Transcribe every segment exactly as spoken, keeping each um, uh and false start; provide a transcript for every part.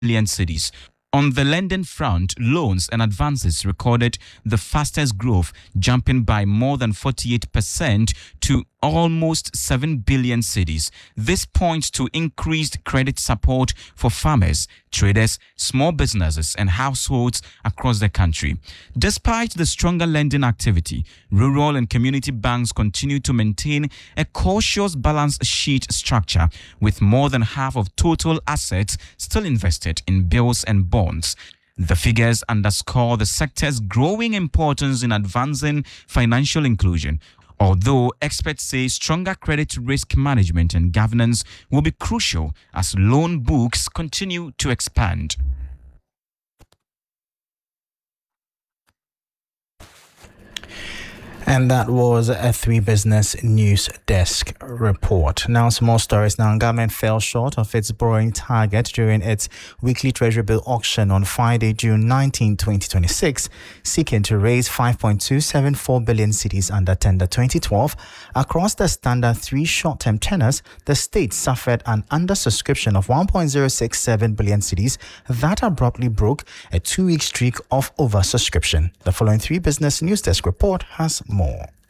billion cedis. On the lending front, loans and advances recorded the fastest growth, jumping by more than forty-eight percent to almost seven billion cedis. This points to increased credit support for farmers, traders, small businesses, and households across the country. Despite the stronger lending activity, rural and community banks continue to maintain a cautious balance sheet structure, with more than half of total assets still invested in bills and bonds. The figures underscore the sector's growing importance in advancing financial inclusion, although experts say stronger credit risk management and governance will be crucial as loan books continue to expand. And that was a Three Business News Desk report. Now, some more stories. Now, government fell short of its borrowing target during its weekly Treasury bill auction on Friday, June nineteenth, twenty twenty-six, seeking to raise five point two seven four billion cedis under tender twenty twelve. Across the standard three short-term tenors, the state suffered an undersubscription of one point zero six seven billion cedis that abruptly broke a two-week streak of oversubscription. The following Three Business News Desk report has more.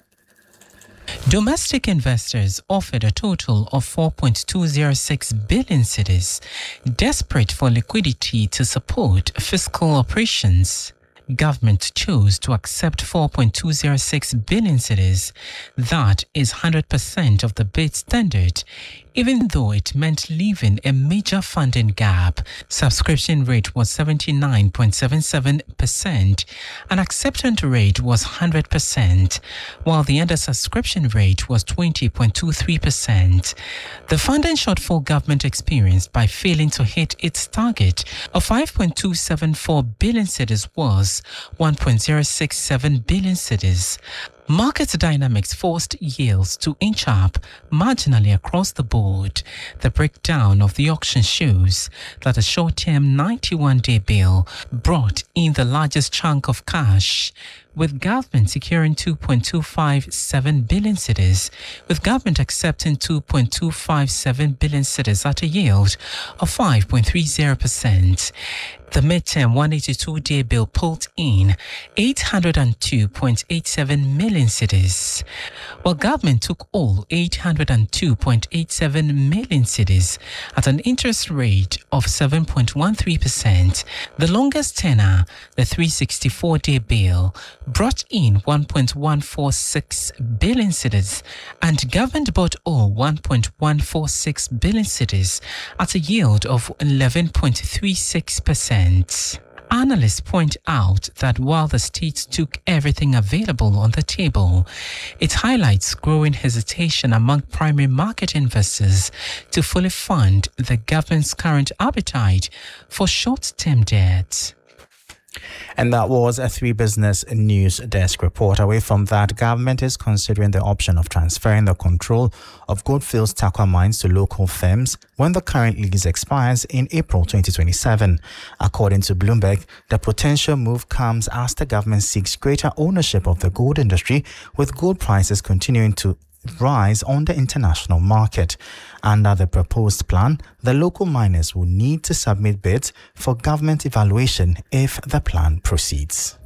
Domestic investors offered a total of four point two zero six billion cedis, desperate for liquidity to support fiscal operations. Government chose to accept four point two zero six billion cedis. That is one hundred percent of the bid standard, even though it meant leaving a major funding gap. Subscription rate was seventy-nine point seven seven percent and acceptance rate was one hundred percent, while the under-subscription rate was twenty point two three percent. The funding shortfall government experienced by failing to hit its target of five point two seven four billion cedis was one point zero six seven billion cedis. Market dynamics forced yields to inch up marginally across the board. The breakdown of the auction shows that a short-term ninety-one day bill brought in the largest chunk of cash, with government securing two point two five seven billion cedis, with government accepting two point two five seven billion cedis at a yield of five point three zero percent. The midterm one hundred eighty-two day bill pulled in eight hundred two point eight seven million cedis, while government took all eight hundred two point eight seven million cedis at an interest rate of seven point one three percent. The longest tenor, the three hundred sixty-four day bill, brought in one point one four six billion cedis, and government bought all one point one four six billion cedis at a yield of eleven point three six percent. Analysts point out that while the state took everything available on the table, it highlights growing hesitation among primary market investors to fully fund the government's current appetite for short-term debt. And that was a Three Business News Desk report. Away from that, government is considering the option of transferring the control of Goldfields Tarkwa mines to local firms when the current lease expires in April twenty twenty-seven. According to Bloomberg, the potential move comes as the government seeks greater ownership of the gold industry, with gold prices continuing to rise on the international market. Under the proposed plan, the local miners will need to submit bids for government evaluation if the plan proceeds.